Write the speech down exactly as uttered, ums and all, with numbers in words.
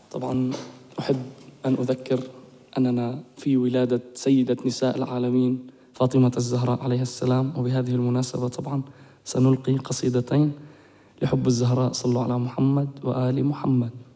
طبعا أحب أن أذكر أننا في ولادة سيدة نساء العالمين فاطمة الزهراء عليها السلام، وبهذه المناسبة طبعا سنلقي قصيدتين لحب الزهراء. صلوا على محمد وآل محمد.